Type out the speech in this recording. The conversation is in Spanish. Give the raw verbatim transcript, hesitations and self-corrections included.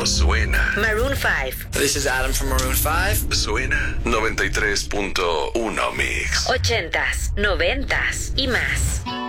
Solo suena. Maroon five. This is Adam from Maroon five. Suena noventa y tres punto uno Mix. Ochentas, noventas y más.